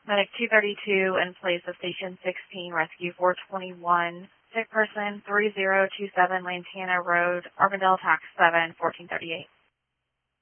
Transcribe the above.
Medic 232 in place of Station 16, Rescue 421. Sick person 3027 Lantana Road, Armadale, Tax 7, 1438.